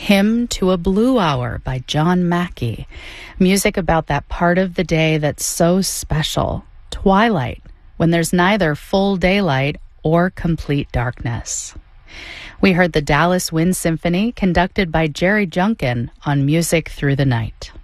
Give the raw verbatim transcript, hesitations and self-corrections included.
Hymn to a Blue Hour by John Mackey. Music about that part of the day that's so special, twilight, when there's neither full daylight or complete darkness. We heard the Dallas Wind Symphony conducted by Jerry Junkin on Music Through the Night.